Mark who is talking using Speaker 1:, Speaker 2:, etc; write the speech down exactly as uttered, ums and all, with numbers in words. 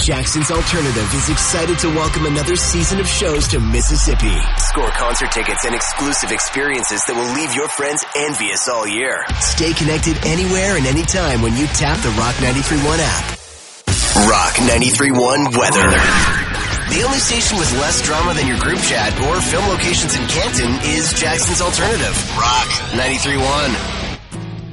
Speaker 1: Jackson's Alternative is excited to welcome another season of shows to Mississippi. Score concert tickets and exclusive experiences that will leave your friends envious all year. Stay connected anywhere and anytime when you tap the Rock ninety-three point one app. Rock ninety-three point one weather. The only station with less drama than your group chat or film locations in Canton is Jackson's Alternative. Rock ninety-three point one.